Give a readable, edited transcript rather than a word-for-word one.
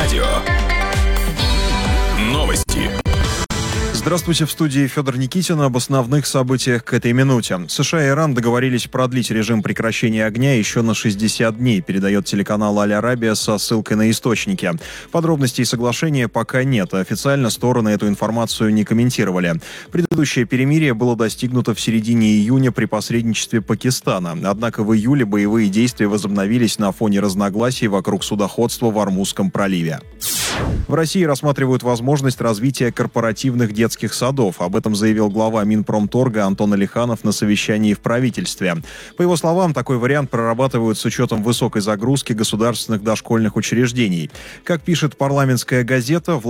Радио. Новости. Здравствуйте, в студии Федор Никитин. Об основных событиях к этой минуте. США и Иран договорились продлить режим прекращения огня еще на 60 дней, передает телеканал Аль-Арабия со ссылкой на источники. Подробностей соглашения пока нет, официально стороны эту информацию не комментировали. Предыдущее перемирие было достигнуто в середине июня при посредничестве Пакистана. Однако в июле боевые действия возобновились на фоне разногласий вокруг судоходства в Ормузском проливе. В России рассматривают возможность развития корпоративных детских садов. Об этом заявил глава Минпромторга Антон Алиханов на совещании в правительстве. По его словам, такой вариант прорабатывают с учетом высокой загрузки государственных дошкольных учреждений. Как пишет парламентская газета,